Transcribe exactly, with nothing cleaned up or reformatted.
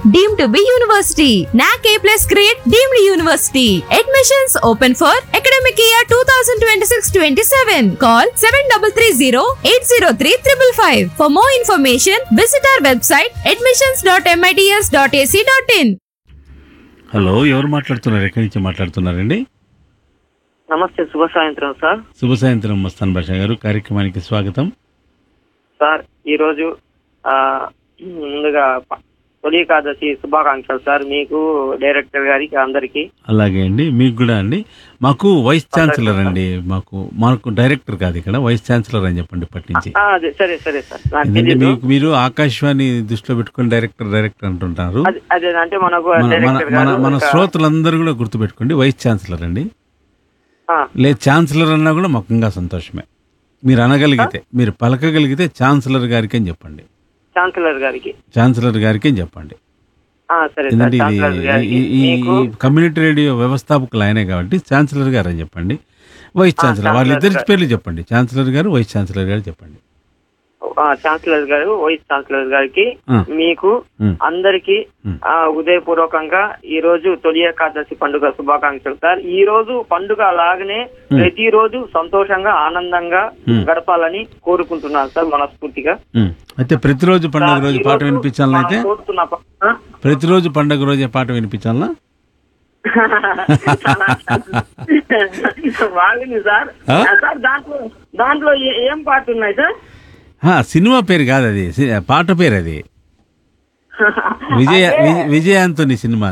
deemed to be university. N A C A plus grade, deemed university. Admissions open for academic year twenty twenty-six twenty-seven. Call seven three three zero eight zero three five five five. For more information, visit our website admissions dot mits dot a c dot in. Hello, ఎవరు మాట్లాడుతున్నారు? ఎక్కడి నుంచి మాట్లాడుతున్నారండి? నమస్తే, శుభ సాయంత్రం sir. శుభ సాయంత్రం మస్తాన్ బాషా గారు, కార్యక్రమానికి స్వాగతం. సార్ ఈరోజు ఆ, ముందుగా ప- తొలి ఏకాదశి శుభాకాంక్షలు సార్, మీకు డైరెక్టర్ గారికి అందరికి. అలాగే అండి, మీకు కూడా అండి. మాకు వైస్ ఛాన్సలర్ అండి, మాకు మాకు డైరెక్టర్ కాదు, ఇక్కడ వైస్ ఛాన్సలర్ అని చెప్పండి ఇప్పటి నుంచి. ఆ, అదే సరే సరే సార్, నాకు ఎందుకంటే తెలీదు. మీకు మీరు ఆకాశవాణి దృష్టిలో పెట్టుకుని డైరెక్టర్ డైరెక్టర్ అంటుంటారు. అదే అదే అంటే మనకు మన మన డైరెక్టర్ మన గారు మన ఒక- శ్రోతలందరూ కూడా గుర్తుపెట్టుకోండి, వైస్ ఛాన్సలర్ అండి. ఆ, లేదు ఛాన్సలర్ అన్నా కూడా మాకు ఇంకా సంతోషమే. మీరు అనగలిగితే, మీరు పలకగలిగితే ఛాన్సలర్ గారికి అని చెప్పండి. ఛాన్సలర్ గారికి. ఛాన్సలర్ గారికి అని చెప్పండి. ఆ, సరే సార్, ఎందుకంటే ఇది ఛాన్సలర్ గారికి. ఈ- ఈ మీకు ఈ కమ్యూనిటీ రేడియో వ్యవస్థాపకులు ఆయనే కాబట్టి ఛాన్సలర్ గారు అని చెప్పండి. వైస్ ఛాన్సలర్ ఛాన్సలర్ వాళ్ళిద్దరి గారు. పేర్లు చెప్పండి. ఛాన్సలర్ గారు, వైస్ ఛాన్సలర్ గారు చెప్పండి. ఆ, ఛాన్సలర్ గారు, వైస్ ఛాన్సలర్ గారికి, ఆ. మీకు ఉమ్. అందరికి ఉమ్. ఆ, ఉదయపూర్వకంగా ఈ రోజు తొలి ఏకాదశి పండుగ శుభాకాంక్షలు సార్. ఈ రోజు పండుగ అలాగనే ఉమ్. ప్రతిరోజు సంతోషంగా ఆనందంగా ఉమ్. గడపాలని కోరుకుంటున్నాను సార్ మనస్ఫూర్తిగా. ఉమ్. అయితే ప్రతిరోజు పండుగ రోజు ఈ పాట రోజు వినిపించాలని అయితే మనం కోరుతున్న ప- ఆ? ప్రతిరోజు పండుగ రోజే పాట వినిపించాలనా? వాళ్ళని సార్ ఆ? సార్ దాంట్లో దాంట్లో ఏ- ఏం పాటలు ఉన్నాయి సార్? ఆ, సినిమా పేరు కాదు అది, సి- పాట పేరు అది. విజయ అదే. విజయ- విజయాంతోని సినిమా